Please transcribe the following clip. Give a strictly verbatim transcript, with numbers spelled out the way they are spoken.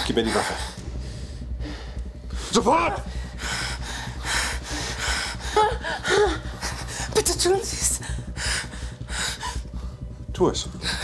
Gib mir die Waffe. Sofort! Bitte tun Sie es. Tu es.